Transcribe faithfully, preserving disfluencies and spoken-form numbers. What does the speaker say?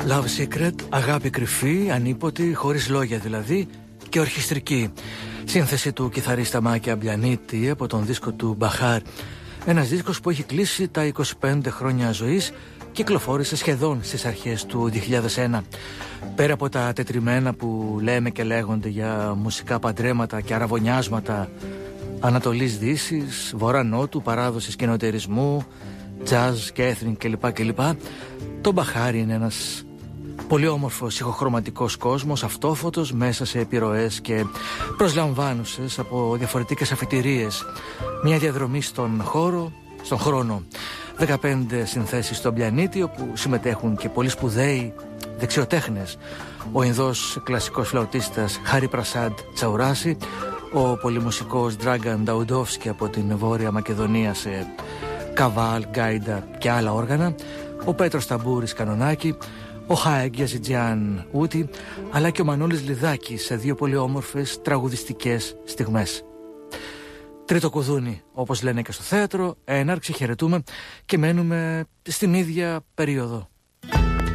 Love Secret, αγάπη κρυφή, ανίποτη, χωρίς λόγια δηλαδή, και ορχιστρική. Σύνθεση του κιθαρίστα Μάκη Αμπλιανίτη από τον δίσκο του Μπαχάρ. Ένας δίσκος που έχει κλείσει τα είκοσι πέντε χρόνια ζωής, κυκλοφόρησε σχεδόν στις αρχές του δύο χιλιάδες ένα. Πέρα από τα τετριμένα που λέμε και λέγονται για μουσικά παντρέματα και αραβωνιάσματα Ανατολής Δύσης, Βορρά-Νότου, παράδοσης και νεωτερισμού, jazz και ethnic κλπ. κλπ. Το Μπαχάρι είναι ένας πολύ όμορφος ηχοχρωματικός κόσμος, αυτόφωτος μέσα σε επιρροές και προσλαμβάνουσες από διαφορετικές αφετηρίες. Μια διαδρομή στον χώρο, στον χρόνο. δεκαπέντε συνθέσεις στο Αμπλιανίτη, όπου συμμετέχουν και πολύ σπουδαίοι δεξιοτέχνες. Ο Ινδός κλασικός φλαουτίστας Χάρι Πρασάντ Τσαουράση, ο πολυμουσικός Ντράγκαν Νταουντόφσκι από την Βόρεια Μακεδονία σε καβάλ, γκάιντα και άλλα όργανα, ο Πέτρος Ταμπούρης Κανονάκη, ο Χάεκ Γιαζιτζιάν Ούτι, αλλά και ο Μανώλης Λιδάκης σε δύο πολύ όμορφες τραγουδιστικές στιγμές. Τρίτο κουδούνι, όπως λένε και στο θέατρο, έναρξη, χαιρετούμε και μένουμε στην ίδια περίοδο.